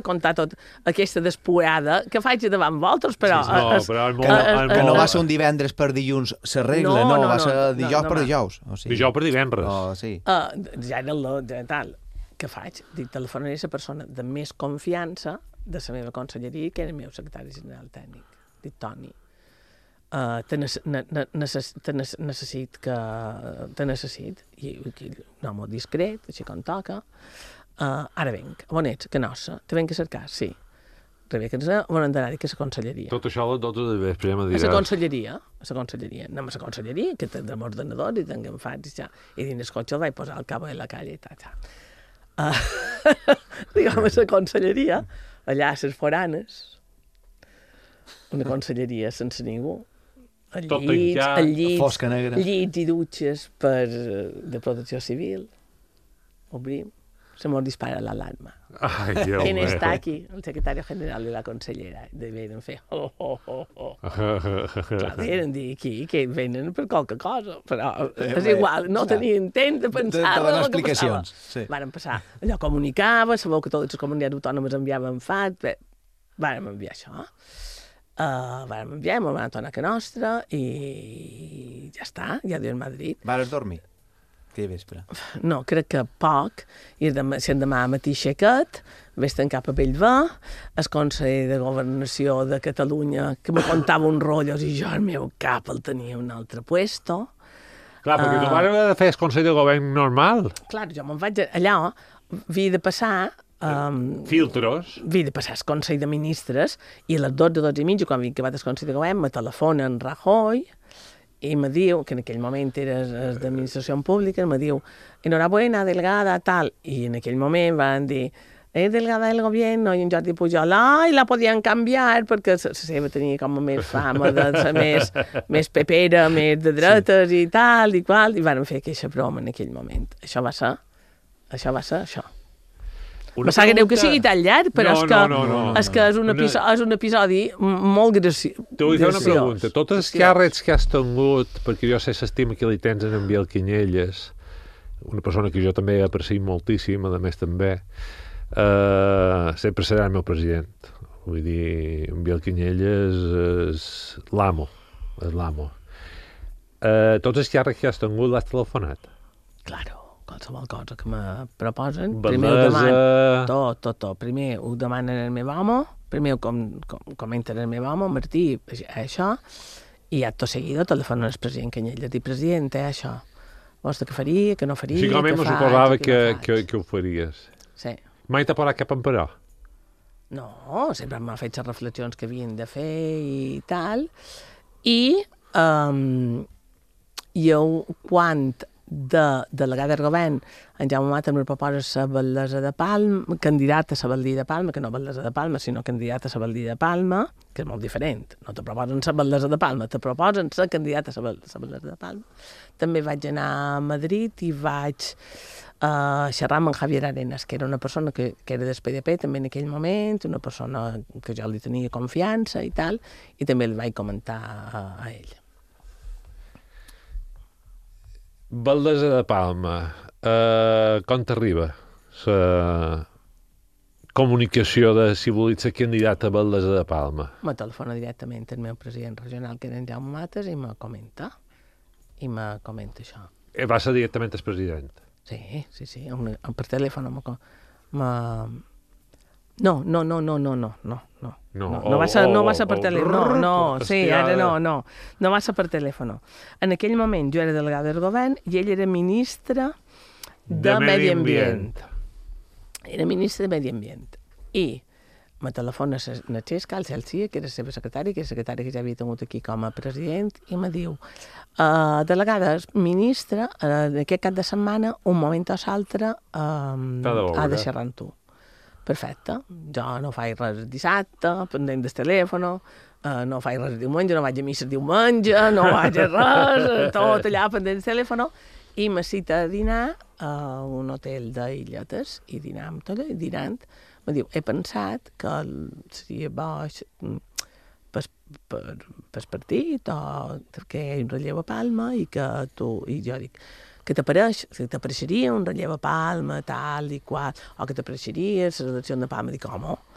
contar tot aquesta despullada que faig davant vosaltres, però... Que no va ser un divendres per dilluns s'arregla, no, va ser dijous per dijous. Dijous per divendres. Ja era tal. Què faig? Dic, telefonaré a la persona de més confiança de la meva conselleria, que era el meu secretari general tècnic. Dic, Toni, necessit. I un home discret, així com toca. Ara venc. On ets? Que nossa? Te venc a cercar? Sí. Rebeca, on hem d'anar? Que a la conselleria. Tot això a les 12 de vespre, ja me diràs. A la conselleria. Anem a la conselleria, que tenim ordenador i tenim fats, ja. I dins el cotxe el vaig posar al cabo de la calle i tal. Arribem a la conselleria, allà a les foranes, una conselleria sense ningú, llits i dutxes de protecció civil, obrim, se mos dispara l'alarma. ¿Quién está aquí? El secretario general de la consellera. De venen fer Clar, venen dir aquí que venen per qualque cosa, però és igual, no tenien temps de pensar en el que passava. Varen passar. Allò comunicava, sabeu que totes les comunitats autònomes enviaven fat, vàrem enviar això. Vàrem enviar, ens van tornar a casa nostra i ja està, ja diu Madrid. Vares dormir? Que vespre? No, crec que poc. I si demà matí aixecat, vés-te'n cap a Bellver, el Consell de Governació de Catalunya, que me contava uns rotllos i jo el meu cap el tenia un altre puesto. Clar, perquè tu vas fer el Consell de Govern normal. Clar, jo me'n vaig allà, havia de passar... filtros. Havia de passar el Consell de Ministres i a les 12 i mitja, quan havia acabat el Consell de Govern, me telefona en Rajoy i me diu, que en aquell moment era d'administració pública, me diu, enhorabuena, delegada, tal. I en aquell moment van dir, delegada del gobierno, i en Jordi Pujol, i la podien canviar, perquè la seva tenia com més fama de ser més pepera, més de dretes i tal, i qual, i van fer aquesta broma en aquell moment. Això va ser això. Me sap greu que sigui tan llarg, però és que és un episodi molt graciós. Te vull fer una pregunta. Totes les càrrecs que has tingut, perquè jo sé l'estima que li tens en Biel Canyelles, una persona que jo també aprecio moltíssim, a més també, sempre serà el meu president. Vull dir, en Biel Canyelles és l'amo. Totes les càrrecs que has tingut l'has telefonat? Claro. Qualsevol cosa que me proposen, primer ho demanen, tot. Primer ho demanen el meu home, primer ho comenten el meu home, Martí, això, i acto seguido telefonen el president Canyelles, dic, president, això, vostre que faria, que no faria, sí, com me suposava que ho faries. Sí. Mai t'ha parat cap emperò? No, sempre m'ha fet les reflexions que havien de fer i tal, i jo, quan de delegada del govern, en Jaume Mata me proposa la Valdesa de Palma, candidat a la Valdesa de Palma, que no Valdesa de Palma, sinó candidat a la Valdesa de Palma, que és molt diferent. No te proposen la Valdesa de Palma, te proposen ser candidat a la Valdesa de Palma. També vaig anar a Madrid i vaig xerrar amb en Javier Arenas, que era una persona que era del PDP també en aquell moment, una persona que jo li tenia confiança i tal, i també li vaig comentar a ell. Valdesa de Palma, com t'arriba la comunicació de si volies ser candidat a Valdesa de Palma? Me telefona directament el meu president regional, que era en Jaume Mates, i me comenta això. Va ser directament el president? Sí, per telèfon No va ser per telèfon, no va ser per telèfon. En aquell moment jo era delegada del govern i ell era ministre de Medi Ambient. Era ministre de Medi Ambient. I me telefona la Xesca, el Celsia, que era la seva secretària, que és la secretària que ja havia tingut aquí com a president, i me diu, delegada, ministre, aquest cap de setmana, un moment o l'altre, ha de xerrar amb tu. Perfecte. Jo no faig res dissabte, pendent del telèfon, no faig res diumenge, no vaig a missa diumenge, no vaig a res, tot allà pendent del telèfon, i me cita a dinar a un hotel d'Illetes, i dinam tot allò, i dinant, me diu, he pensat que seria bo pel partit, o que hi ha un relleu a Palma, i que tu, i jo dic, que t'apareixeria un relleu a Palma, tal i qual, o que t'apareixeria la redacció de Palma. Dic, home,